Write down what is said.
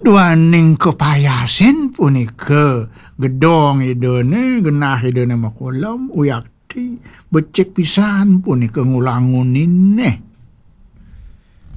Duaning kepayasin punika gedong idene genah idene makolam uyakti becek pisan punika ngulangunin